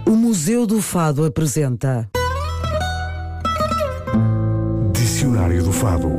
O Museu do Fado apresenta Dicionário do Fado.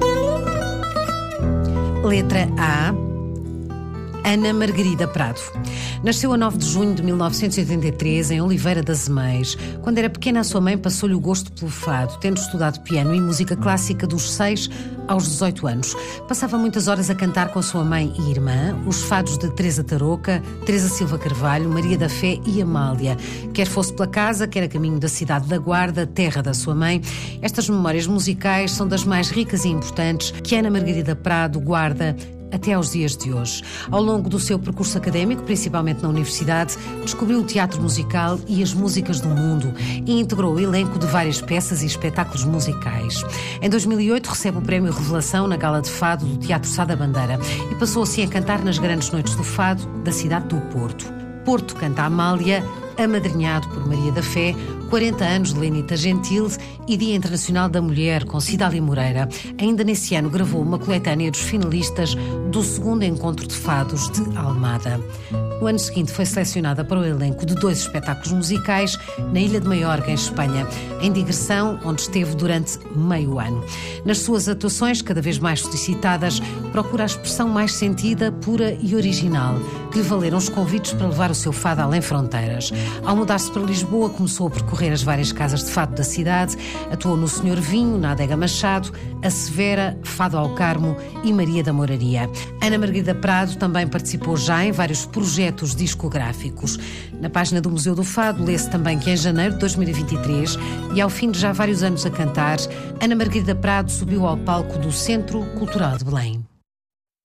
Letra A. Ana Margarida Prado. Nasceu a 9 de junho de 1983 em Oliveira das Meias. Quando era pequena, a sua mãe passou-lhe o gosto pelo fado, tendo estudado piano e música clássica dos 6 aos 18 anos. Passava muitas horas a cantar com a sua mãe e irmã os fados de Teresa Tarouca, Teresa Silva Carvalho, Maria da Fé e Amália. Quer fosse pela casa, quer a caminho da cidade da Guarda, terra da sua mãe, estas memórias musicais são das mais ricas e importantes que Ana Margarida Prado guarda até aos dias de hoje. Ao longo do seu percurso académico, principalmente na universidade, descobriu o teatro musical e as músicas do mundo e integrou o elenco de várias peças e espetáculos musicais. Em 2008 recebe o Prémio Revelação na Gala de Fado do Teatro Sá da Bandeira e passou assim a cantar nas grandes noites do fado da cidade do Porto. Porto canta Amália, amadrinhado por Maria da Fé, 40 anos de Lenita Gentil e Dia Internacional da Mulher, com Cidália Moreira. Ainda nesse ano gravou uma coletânea dos finalistas do segundo encontro de fados de Almada. No ano seguinte foi selecionada para o elenco de 2 espetáculos musicais na Ilha de Maiorca, em Espanha, em digressão, onde esteve durante meio ano. Nas suas atuações, cada vez mais solicitadas, procura a expressão mais sentida, pura e original, que lhe valeram os convites para levar o seu fado além fronteiras. Ao mudar-se para Lisboa, começou a percorrer as várias casas de fado da cidade, atuou no Senhor Vinho, na Adega Machado, a Severa, Fado ao Carmo e Maria da Moraria. Ana Margarida Prado também participou já em vários projetos discográficos. Na página do Museu do Fado lê-se também que em janeiro de 2023, e ao fim de já vários anos a cantar, Ana Margarida Prado subiu ao palco do Centro Cultural de Belém.